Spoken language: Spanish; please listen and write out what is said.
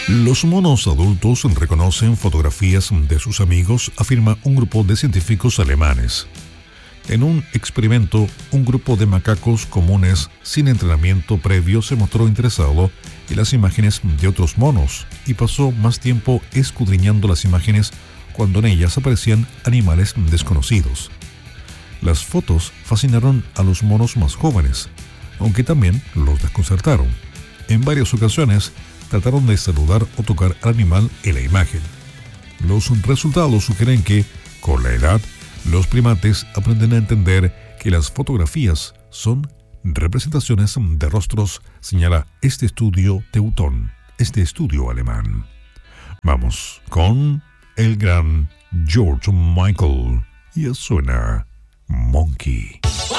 Los monos adultos reconocen fotografías de sus amigos, afirma un grupo de científicos alemanes. En un experimento, un grupo de macacos comunes sin entrenamiento previo se mostró interesado en las imágenes de otros monos y pasó más tiempo escudriñando las imágenes cuando en ellas aparecían animales desconocidos. Las fotos fascinaron a los monos más jóvenes, aunque también los desconcertaron. En varias ocasiones trataron de saludar o tocar al animal en la imagen. Los resultados sugieren que, con la edad, los primates aprenden a entender que las fotografías son representaciones de rostros, señala este estudio teutón, este estudio alemán. Vamos con el gran George Michael. Y suena Monkey.